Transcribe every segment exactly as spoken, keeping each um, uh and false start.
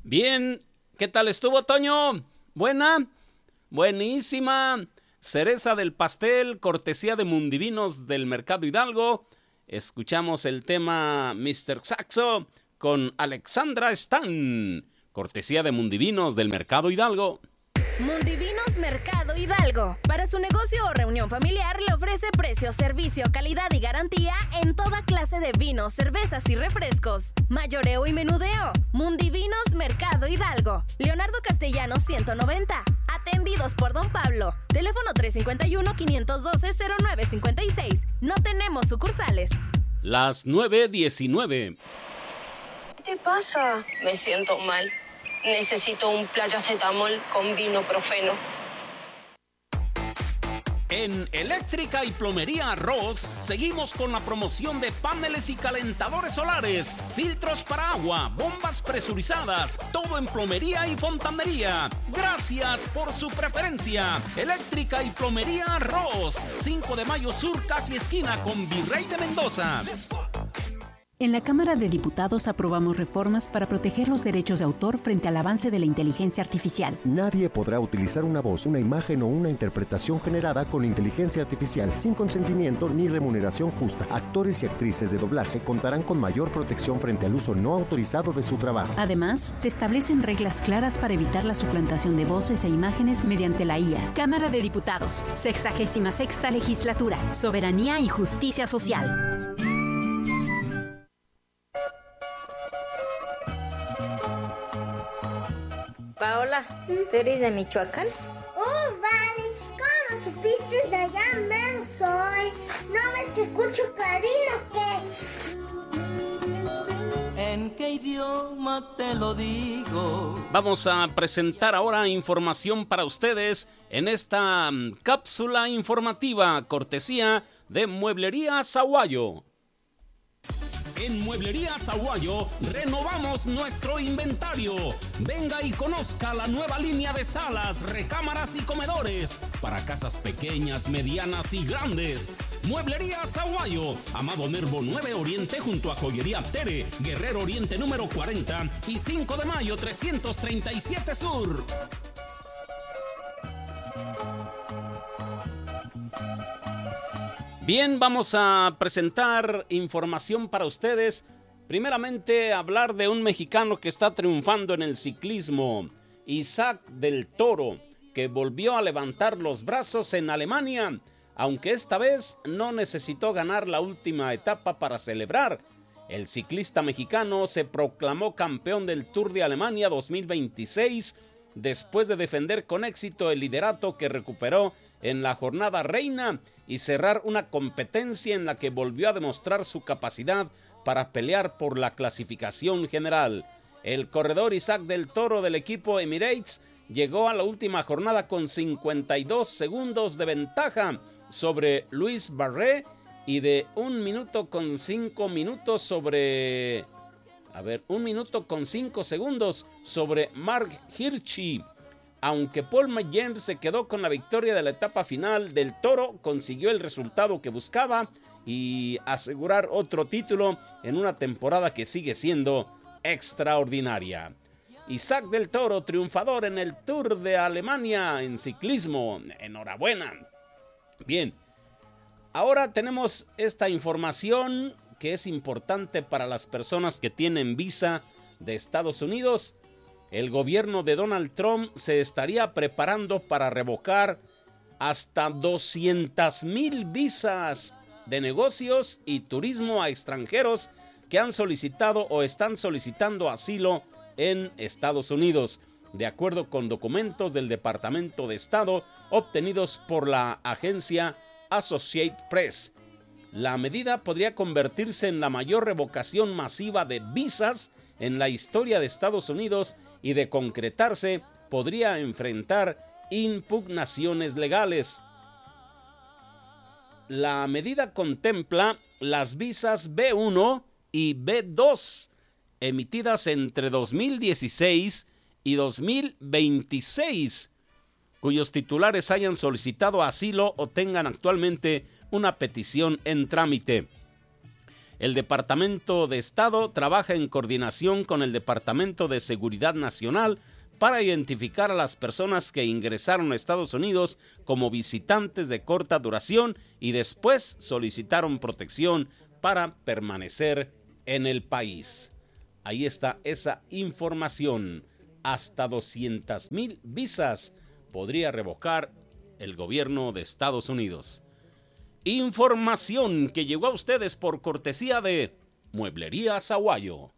Bien, ¿qué tal estuvo, Toño? ¿Buena? Buenísima. Cereza del pastel, cortesía de Mundivinos del Mercado Hidalgo. Escuchamos el tema mister Saxo con Alexandra Stan, cortesía de Mundivinos del Mercado Hidalgo. Mundivinos Mercado Hidalgo. Para su negocio o reunión familiar le ofrece precio, servicio, calidad y garantía en toda clase de vinos, cervezas y refrescos. Mayoreo y menudeo. Mundivinos Mercado Hidalgo. Leonardo Castellanos ciento noventa. Atendidos por Don Pablo. Teléfono tres cinco uno, cinco uno dos, cero nueve cinco seis. No tenemos sucursales. Las nueve diecinueve. ¿Qué te pasa? Me siento mal. Necesito un playacetamol con vinoprofeno. En Eléctrica y Plomería Arroz seguimos con la promoción de paneles y calentadores solares, filtros para agua, bombas presurizadas, todo en plomería y fontanería. Gracias por su preferencia. Eléctrica y Plomería Arroz, cinco de mayo Sur, casi esquina con Virrey de Mendoza. En la Cámara de Diputados aprobamos reformas para proteger los derechos de autor frente al avance de la inteligencia artificial. Nadie podrá utilizar una voz, una imagen o una interpretación generada con inteligencia artificial sin consentimiento ni remuneración justa. Actores y actrices de doblaje contarán con mayor protección frente al uso no autorizado de su trabajo. Además, se establecen reglas claras para evitar la suplantación de voces e imágenes mediante la I A. Cámara de Diputados, sexagésima sexta legislatura, soberanía y justicia social. Paola, ¿tú eres de Michoacán? Oh, vale. ¿Cómo supiste de allá mero soy? ¿No ves que escucho Karina qué? ¿En qué idioma te lo digo? Vamos a presentar ahora información para ustedes en esta cápsula informativa cortesía de Mueblería Sahuayo. En Mueblería Sahuayo renovamos nuestro inventario. Venga y conozca la nueva línea de salas, recámaras y comedores para casas pequeñas, medianas y grandes. Mueblería Sahuayo, Amado Nervo nueve Oriente junto a Joyería Tere, Guerrero Oriente número cuarenta y cinco de mayo trescientos treinta y siete Sur. Bien, vamos a presentar información para ustedes. Primeramente, hablar de un mexicano que está triunfando en el ciclismo, Isaac del Toro, que volvió a levantar los brazos en Alemania, aunque esta vez no necesitó ganar la última etapa para celebrar. El ciclista mexicano se proclamó campeón del Tour de Alemania dos mil veintiséis, después de defender con éxito el liderato que recuperó en la jornada reina y cerrar una competencia en la que volvió a demostrar su capacidad para pelear por la clasificación general. El corredor Isaac del Toro del equipo Emirates llegó a la última jornada con cincuenta y dos segundos de ventaja sobre Luis Barré y de un minuto con cinco minutos sobre... A ver, un minuto con cinco segundos sobre Mark Hirschi. Aunque Paul Mayer se quedó con la victoria de la etapa final, del Toro consiguió el resultado que buscaba y asegurar otro título en una temporada que sigue siendo extraordinaria. Isaac del Toro, triunfador en el Tour de Alemania en ciclismo. Enhorabuena. Bien, ahora tenemos esta información que es importante para las personas que tienen visa de Estados Unidos. El gobierno de Donald Trump se estaría preparando para revocar hasta doscientas mil visas de negocios y turismo a extranjeros que han solicitado o están solicitando asilo en Estados Unidos, de acuerdo con documentos del Departamento de Estado obtenidos por la agencia Associated Press. La medida podría convertirse en la mayor revocación masiva de visas en la historia de Estados Unidos y de concretarse podría enfrentar impugnaciones legales. La medida contempla las visas B uno y B dos emitidas entre dos mil dieciséis y dos mil veintiséis, cuyos titulares hayan solicitado asilo o tengan actualmente una petición en trámite. El Departamento de Estado trabaja en coordinación con el Departamento de Seguridad Nacional para identificar a las personas que ingresaron a Estados Unidos como visitantes de corta duración y después solicitaron protección para permanecer en el país. Ahí está esa información. Hasta doscientas mil visas podría revocar el gobierno de Estados Unidos. Información que llegó a ustedes por cortesía de Mueblería Saguayo.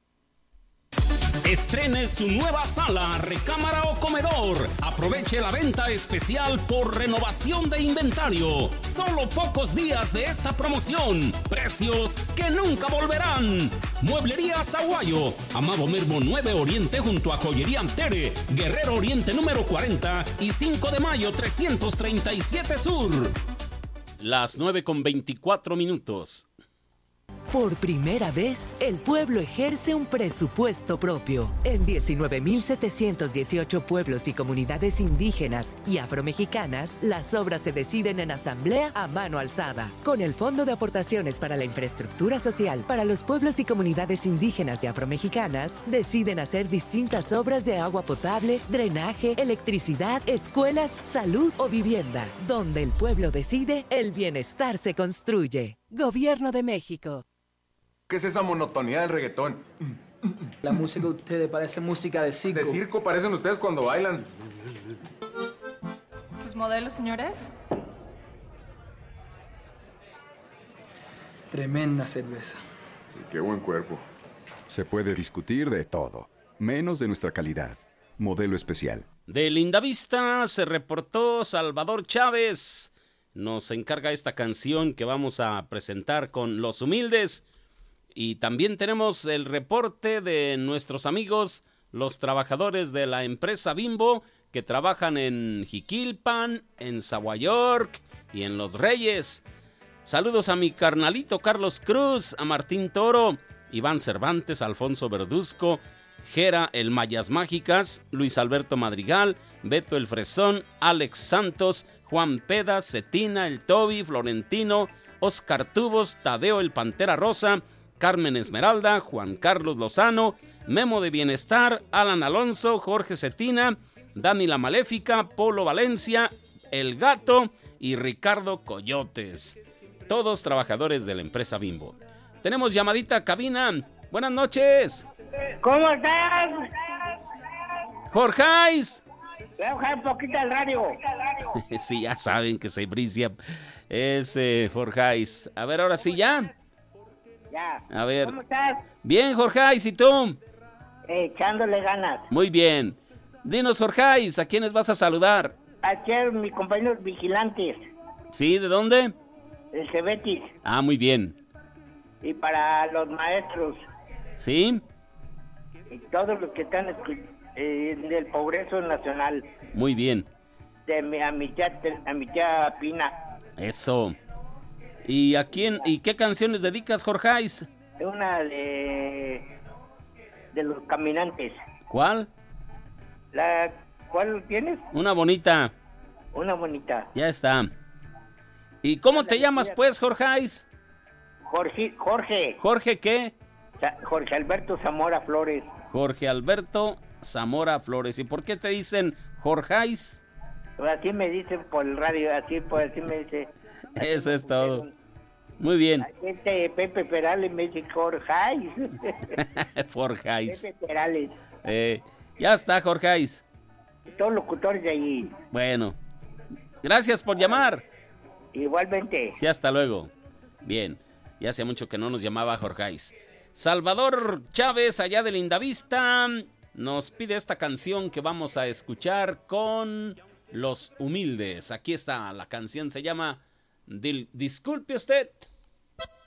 Estrene su nueva sala, recámara o comedor. Aproveche la venta especial por renovación de inventario. Solo pocos días de esta promoción. Precios que nunca volverán. Mueblería Saguayo. Amado Mermo nueve Oriente junto a Joyería Antere. Guerrero Oriente número cuarenta y cinco de mayo trescientos treinta y siete Sur. Las nueve con veinticuatro minutos. Por primera vez, el pueblo ejerce un presupuesto propio. En diecinueve mil setecientos dieciocho pueblos y comunidades indígenas y afromexicanas, las obras se deciden en asamblea a mano alzada. Con el Fondo de Aportaciones para la Infraestructura Social para los pueblos y comunidades indígenas y afromexicanas, deciden hacer distintas obras de agua potable, drenaje, electricidad, escuelas, salud o vivienda. Donde el pueblo decide, el bienestar se construye. Gobierno de México. ¿Qué es esa monotonía del reggaetón? La música de ustedes parece música de circo. De circo parecen ustedes cuando bailan. ¿Sus modelos, señores? Tremenda cerveza. Y qué buen cuerpo. Se puede discutir de todo, menos de nuestra calidad. Modelo especial. De Lindavista se reportó Salvador Chávez. Nos encarga esta canción que vamos a presentar con Los Humildes. Y también tenemos el reporte de nuestros amigos, los trabajadores de la empresa Bimbo, que trabajan en Jiquilpan, en Zaguayork y en Los Reyes. Saludos a mi carnalito Carlos Cruz, a Martín Toro, Iván Cervantes, Alfonso Verduzco, Jera el Mayas Mágicas, Luis Alberto Madrigal, Beto el Fresón, Alex Santos, Juan Peda, Cetina, el Toby, Florentino, Oscar Tubos, Tadeo el Pantera Rosa, Carmen Esmeralda, Juan Carlos Lozano, Memo de Bienestar, Alan Alonso, Jorge Cetina, Dani la Maléfica, Polo Valencia, El Gato y Ricardo Coyotes. Todos trabajadores de la empresa Bimbo. Tenemos llamadita a cabina. Buenas noches. ¿Cómo estás? Jorgeis. Voy a bajar un poquito el radio. Sí, ya saben que se bricia. Es eh, Jorgeis. A ver, ahora sí ya. Ya. A ver. ¿Cómo estás? Bien, Jorgeis, ¿y tú? Eh, echándole ganas. Muy bien. Dinos, Jorgeis, ¿a quiénes vas a saludar? Aquí a mis compañeros vigilantes. ¿Sí? ¿De dónde? El Cebetis. Ah, muy bien. Y para los maestros. ¿Sí? Y todos los que están eh, del Progreso Nacional. Muy bien. De mi, a mi tía, a mi tía Pina. Eso. ¿Y a quién, y qué canciones dedicas, Jorgeis? Una de de los caminantes. ¿Cuál? La ¿cuál tienes? Una bonita. Una bonita. Ya está. ¿Y cómo te llamas, pues, Jorgeis? Jorge, Jorge. ¿Jorge qué? Jorge Alberto Zamora Flores. Jorge Alberto Zamora Flores. ¿Y por qué te dicen Jorgeis? Así me dicen por el radio, así, pues, así me dice. Eso es todo. Muy bien. Este Pepe Perales me dice Jorgeis. Jorgeis. Pepe Perales. Eh, ya está, Jorgeis. Todos los locutores de allí. Bueno. Gracias por llamar. Igualmente. Sí, hasta luego. Bien. Ya hace mucho que no nos llamaba Jorgeis. Salvador Chávez, allá de Lindavista, nos pide esta canción que vamos a escuchar con Los Humildes. Aquí está, la canción se llama Disculpe usted.